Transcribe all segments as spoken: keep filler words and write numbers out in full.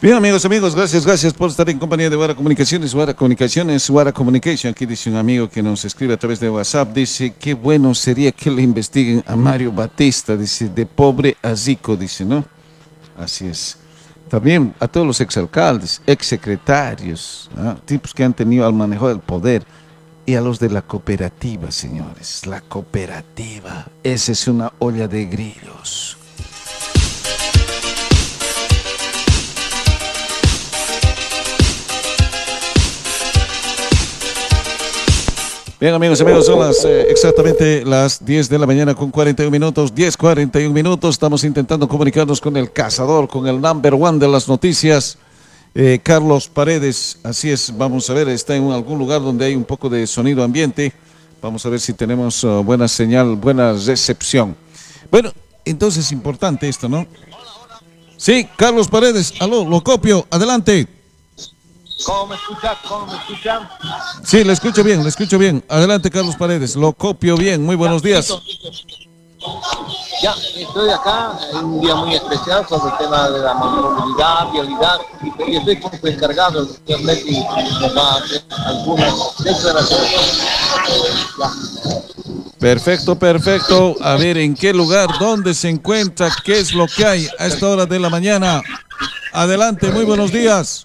Bien, amigos, amigos, gracias, gracias por estar en compañía de Guara Comunicaciones, Guara Comunicaciones, Guara Communication. Aquí dice un amigo que nos escribe a través de WhatsApp, dice, qué bueno sería que le investiguen a Mario Batista, dice, de pobre a rico, dice, ¿no? Así es. También a todos los exalcaldes, exsecretarios, ¿ah? Tipos que han tenido al manejo del poder, y a los de la cooperativa, señores. La cooperativa, esa es una olla de grillos. Bien, amigos, amigos, son las eh, exactamente las diez de la mañana con cuarenta y un minutos, diez cuarenta y un minutos. Estamos intentando comunicarnos con el cazador, con el number one de las noticias, eh, Carlos Paredes. Así es, vamos a ver, está en algún lugar donde hay un poco de sonido ambiente. Vamos a ver si tenemos uh, buena señal, buena recepción. Bueno, entonces importante esto, ¿no? Sí, Carlos Paredes, aló, lo copio, adelante. ¿Cómo me escuchan? ¿Cómo me escuchan? Sí, le escucho bien, le escucho bien. Adelante, Carlos Paredes, lo copio bien. Muy buenos días. Ya, estoy acá en un día muy especial sobre el tema de la movilidad, vialidad, y, y estoy como encargado del señor Leti, nos va a hacer algunas declaraciones. Perfecto, perfecto. A ver, ¿en qué lugar? ¿Dónde se encuentra? ¿Qué es lo que hay a esta hora de la mañana? Adelante, muy buenos días.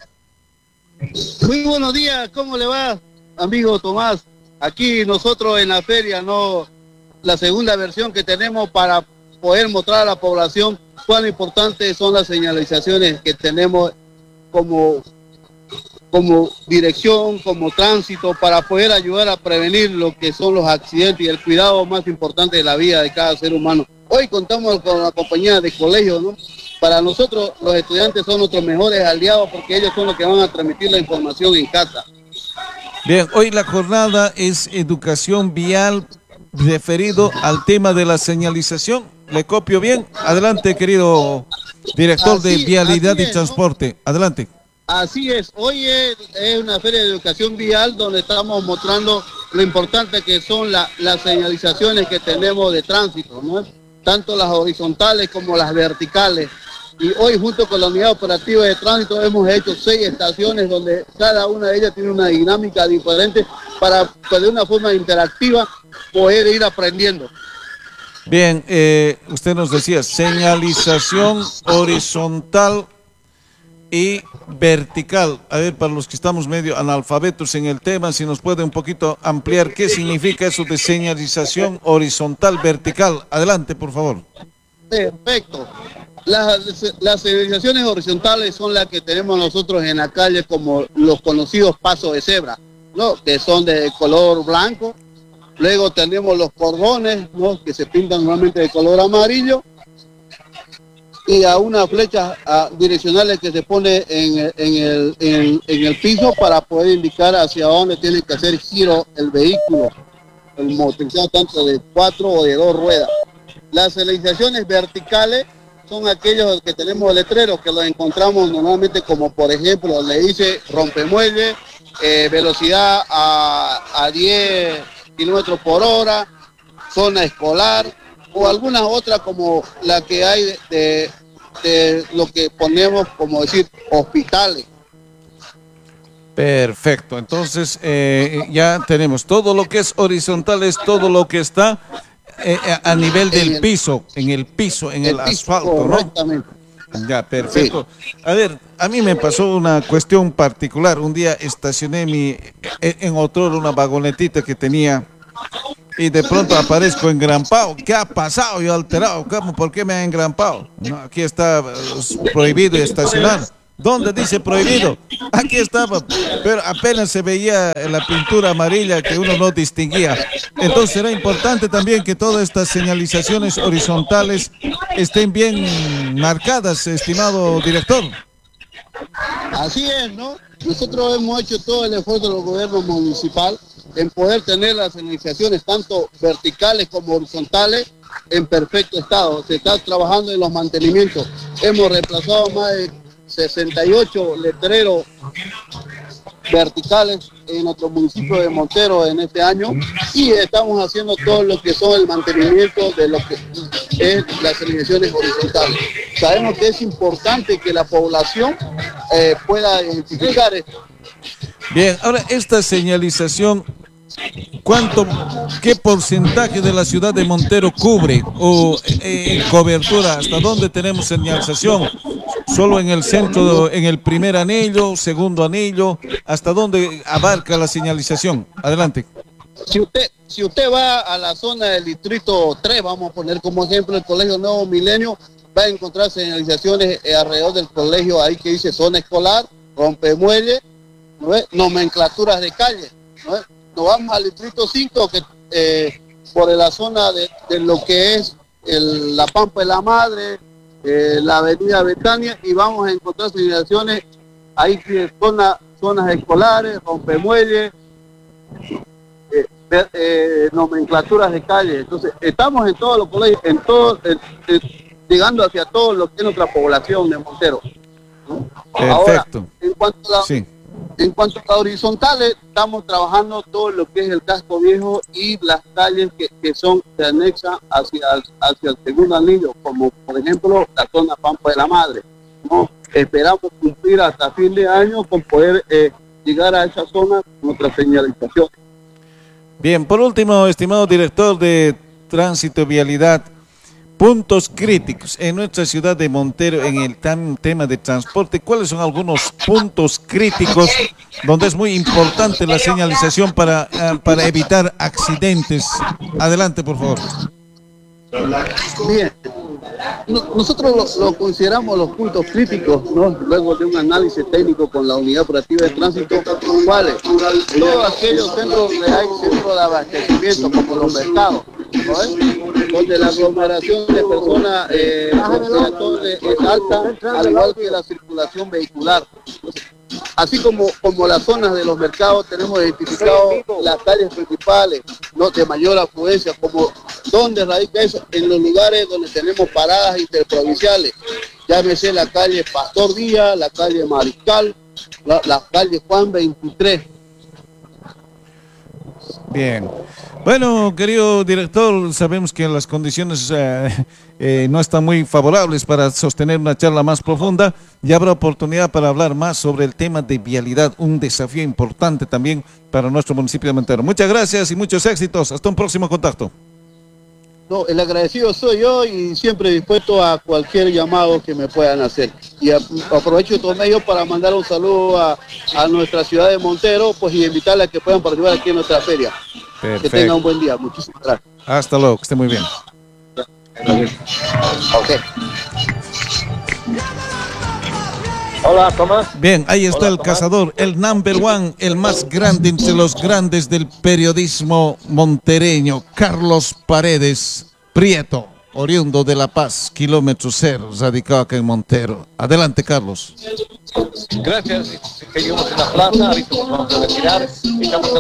Muy buenos días, ¿cómo le va, amigo Tomás? Aquí nosotros en la feria, no, la segunda versión que tenemos para poder mostrar a la población cuán importantes son las señalizaciones que tenemos como, como dirección, como tránsito, para poder ayudar a prevenir lo que son los accidentes y el cuidado más importante de la vida de cada ser humano. Hoy contamos con la compañía de colegios, ¿no? Para nosotros los estudiantes son nuestros mejores aliados porque ellos son los que van a transmitir la información en casa. Bien, hoy la jornada es educación vial referido al tema de la señalización. ¿Le copio bien? Adelante, querido director Así, de Vialidad es, y Transporte. ¿No? Adelante. Así es, hoy es, es una feria de educación vial donde estamos mostrando lo importante que son la, las señalizaciones que tenemos de tránsito, ¿no? Tanto las horizontales como las verticales. Y hoy junto con la unidad operativa de tránsito hemos hecho seis estaciones donde cada una de ellas tiene una dinámica diferente para pues, de una forma interactiva poder ir aprendiendo. Bien, eh, usted nos decía señalización horizontal y vertical. A ver, para los que estamos medio analfabetos en el tema, si nos puede un poquito ampliar qué significa eso de señalización horizontal, vertical. Adelante, por favor. Perfecto. Las, las señalizaciones horizontales son las que tenemos nosotros en la calle como los conocidos pasos de cebra, ¿no? Que son de color blanco. Luego tenemos los cordones, ¿no? Que se pintan normalmente de color amarillo. Y a unas flechas a, direccionales que se pone en, en, el, en, en el piso para poder indicar hacia dónde tiene que hacer giro el vehículo, el motorizado tanto de cuatro o de dos ruedas. Las señalizaciones verticales son aquellos que tenemos letreros que los encontramos normalmente como por ejemplo le dice rompemuelle, eh, velocidad a, a diez kilómetros por hora, zona escolar o algunas otras como la que hay de, de, de lo que ponemos como decir hospitales. Perfecto, entonces eh, ya tenemos todo lo que es horizontal, es todo lo que está eh, a nivel del el, piso, en el piso, en el, el asfalto, piso, correctamente. ¿No? Ya, perfecto. Sí. A ver, a mí me pasó una cuestión particular. Un día estacioné mi, en otro una vagonetita que tenía y de pronto aparezco engrampado. ¿Qué ha pasado? Yo alterado. ¿Cómo? ¿Por qué me ha engrampado? No, aquí está uh, prohibido estacionar. ¿Dónde dice prohibido? Aquí estaba, pero apenas se veía la pintura amarilla que uno no distinguía. Entonces será importante también que todas estas señalizaciones horizontales estén bien marcadas, estimado director. Así es, ¿no? Nosotros hemos hecho todo el esfuerzo del gobierno municipal en poder tener las señalizaciones tanto verticales como horizontales en perfecto estado. Se está trabajando en los mantenimientos. Hemos reemplazado más de sesenta y ocho letreros verticales en nuestro municipio de Montero en este año y estamos haciendo todo lo que son el mantenimiento de lo que es las señalizaciones horizontales. Sabemos que es importante que la población eh, pueda identificar esto. Bien, ahora esta señalización, ¿cuánto, qué porcentaje de la ciudad de Montero cubre o eh, cobertura? ¿Hasta dónde tenemos señalización? ¿Solo en el centro, en el primer anillo, segundo anillo? ¿Hasta dónde abarca la señalización? Adelante. Si usted, si usted va a la zona del distrito tres, vamos a poner como ejemplo el Colegio Nuevo Milenio, va a encontrar señalizaciones eh, alrededor del colegio ahí que dice zona escolar, rompemuelle, ¿no es? Nomenclaturas de calle. ¿No es? Nos vamos al distrito cinco, que eh, por la zona de, de lo que es el, la Pampa de la Madre, eh, la avenida Betania, y vamos a encontrar señalizaciones ahí que zona, zonas escolares, rompemuelle, eh, eh, nomenclaturas de calle. Entonces estamos en todos los colegios, en todo, eh, eh, llegando hacia todo lo que es nuestra población de Montero, ¿no? Perfecto. Ahora, en cuanto a la, sí. En cuanto a horizontales, estamos trabajando todo lo que es el casco viejo y las calles que, que son se anexan hacia, hacia el segundo anillo, como por ejemplo la zona Pampa de la Madre, ¿no? Esperamos cumplir hasta fin de año con poder eh, llegar a esa zona con nuestra señalización. Bien, por último, estimado director de Tránsito y Vialidad, puntos críticos en nuestra ciudad de Montero en el tam, tema de transporte. ¿Cuáles son algunos puntos críticos donde es muy importante la señalización para, uh, para evitar accidentes? Adelante, por favor. Bien, nosotros lo, lo consideramos los puntos críticos, ¿no? Luego de un análisis técnico con la unidad operativa de tránsito, ¿cuáles? Todos aquellos centros donde hay centros de abastecimiento, como los mercados, ¿no? Donde la aglomeración de personas eh, es alta, al igual que la circulación vehicular. Así como, como las zonas de los mercados, tenemos identificado las calles principales, ¿no? De mayor afluencia, como donde radica eso, en los lugares donde tenemos paradas interprovinciales, llámese la calle Pastor Díaz, la calle Mariscal, la, la calle Juan veintitrés. Bien. Bueno, querido director, sabemos que las condiciones eh, eh, no están muy favorables para sostener una charla más profunda. Ya habrá oportunidad para hablar más sobre el tema de vialidad, un desafío importante también para nuestro municipio de Montero. Muchas gracias y muchos éxitos. Hasta un próximo contacto. No, el agradecido soy yo y siempre dispuesto a cualquier llamado que me puedan hacer. Y a, aprovecho estos medios para mandar un saludo a, a nuestra ciudad de Montero, pues y invitarle a que puedan participar aquí en nuestra feria. Perfecto. Que tengan un buen día. Muchísimas gracias. Hasta luego, que esté muy bien. Okay. Hola, Tomás. Bien, ahí está Hola, el Tomás. cazador, el number one, el más grande entre los grandes del periodismo montereño, Carlos Paredes Prieto, oriundo de La Paz, kilómetro cero, radicado acá en Montero. Adelante, Carlos. Gracias. Seguimos en la plaza, ahorita nos vamos a retirar. Estamos